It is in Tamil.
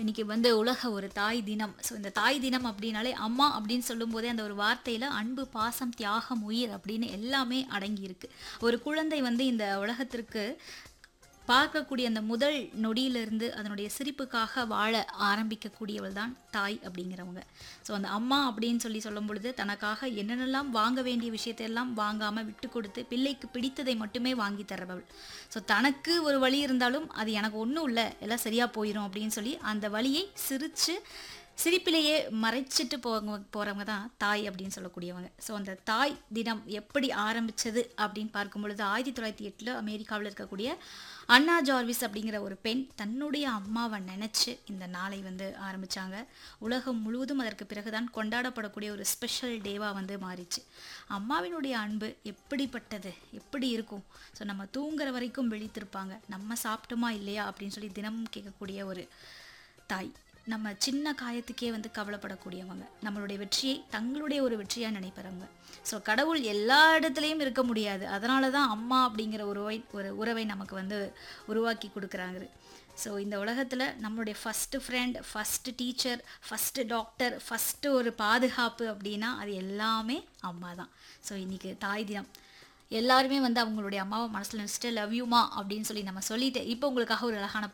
இன்னைக்கு வந்து உலக ஒரு தாய் தினம். ஸோ இந்த தாய் தினம் அப்படின்னாலே அம்மா அப்படின்னு சொல்லும்போதே அந்த ஒரு வார்த்தையில அன்பு, பாசம், தியாகம், உயிர் அப்படின்னு எல்லாமே அடங்கியிருக்கு. ஒரு குழந்தை வந்து இந்த உலகத்திற்கு பார்க்கக்கூடிய அந்த முதல் நொடியிலிருந்து அதனுடைய சிரிப்புக்காக வாழ ஆரம்பிக்கக்கூடியவள் தான் தாய் அப்படிங்கிறவங்க. ஸோ அந்த அம்மா அப்படின்னு சொல்லும் பொழுது தனக்காக என்னென்னலாம் வாங்க வேண்டிய விஷயத்தையெல்லாம் வாங்காமல் விட்டு கொடுத்து பிள்ளைக்கு பிடித்ததை மட்டுமே வாங்கி தர்றவள். ஸோ தனக்கு ஒரு வலி இருந்தாலும் அது எனக்கு ஒன்றும் இல்லை, எல்லாம் சரியாக போயிடும் அப்படின்னு சொல்லி அந்த வலியை சிரிப்பிலேயே மறைச்சிட்டு போகிறவங்க தான் தாய் அப்படின்னு சொல்லக்கூடியவங்க. ஸோ அந்த தாய் தினம் எப்படி ஆரம்பித்தது அப்படின்னு பார்க்கும் பொழுது 1908 அமெரிக்காவில் இருக்கக்கூடிய அண்ணா ஜார்விஸ் அப்படிங்கிற ஒரு பெண் தன்னுடைய அம்மாவை நினச்சி இந்த நாளை வந்து ஆரம்பித்தாங்க. உலகம் முழுவதும் அதற்கு பிறகுதான் கொண்டாடப்படக்கூடிய ஒரு ஸ்பெஷல் டேவாக வந்து மாறிச்சு. அம்மாவினுடைய அன்பு எப்படிப்பட்டது, எப்படி இருக்கும்? ஸோ நம்ம தூங்குற வரைக்கும் விழித்திருப்பாங்க, நம்ம சாப்பிட்டோமா இல்லையா அப்படின்னு சொல்லி தினமும் கேட்கக்கூடிய ஒரு தாய். நம்ம சின்ன காயத்துக்கே வந்து கவலைப்படக்கூடியவங்க, நம்மளுடைய வெற்றியை தங்களுடைய ஒரு வெற்றியாக நினைப்பறவங்க. ஸோ கடவுள் எல்லா இடத்துலையும் இருக்க முடியாது, அதனால தான் அம்மா அப்படிங்கிற ஒரு உறவை நமக்கு வந்து உருவாக்கி கொடுக்குறாங்க. ஸோ இந்த உலகத்தில் நம்மளுடைய first friend, first teacher, first doctor, first ஒரு பாதுகாப்பு அப்படின்னா அது எல்லாமே அம்மா தான். ஸோ இன்றைக்கி தாய் தினம். எல்லாருமே வந்து அவங்களுடைய அம்மாவை மனசில் நினச்சிட்டு லவ் யூமா அப்படின்னு சொல்லி நம்ம சொல்லிட்டு இப்போ உங்களுக்காக ஒரு அழகான